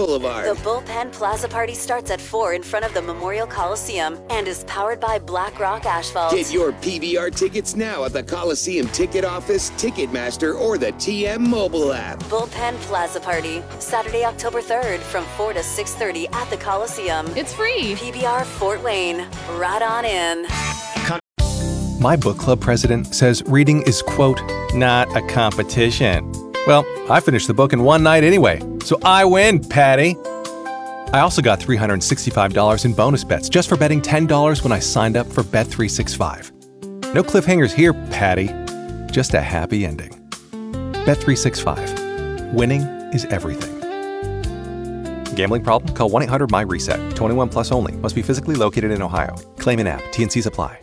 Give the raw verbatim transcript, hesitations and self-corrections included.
Boulevard. The Bullpen Plaza Party starts at four in front of the Memorial Coliseum and is powered by Black Rock Asphalt. Get your P B R tickets now at the Coliseum Ticket Office, Ticketmaster, or the T M mobile app. Bullpen Plaza Party, Saturday, October third from four to six thirty at the Coliseum. It's free. P B R Fort Wayne. Right on in. My book club president says reading is, quote, not a competition. Well, I finished the book in one night anyway, so I win, Patty. I also got three hundred sixty-five dollars in bonus bets just for betting ten dollars when I signed up for Bet three sixty-five. No cliffhangers here, Patty. Just a happy ending. Bet three sixty-five. Winning is everything. Gambling problem? Call one eight hundred M Y RESET. twenty-one plus only. Must be physically located in Ohio. Claim in app. T and Cs apply.